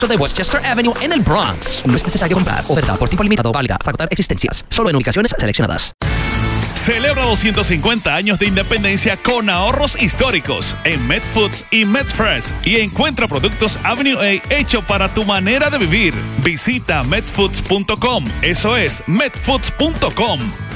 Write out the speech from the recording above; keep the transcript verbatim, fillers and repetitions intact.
de Westchester Avenue en el Bronx. No es necesario comprar. Oferta por tiempo limitado, válida hasta agotar existencias. Solo en ubicaciones seleccionadas. Celebra doscientos cincuenta años de independencia con ahorros históricos en Medfoods y Medfresh y encuentra productos Avenue A hecho para tu manera de vivir. Visita medfoods punto com. Eso es medfoods punto com.